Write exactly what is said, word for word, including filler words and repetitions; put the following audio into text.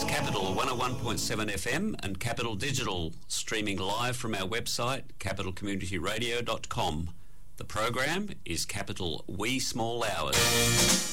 Capital one oh one point seven F M and Capital Digital, streaming live from our website, capital community radio dot com. The program is Capital Wee Small Hours.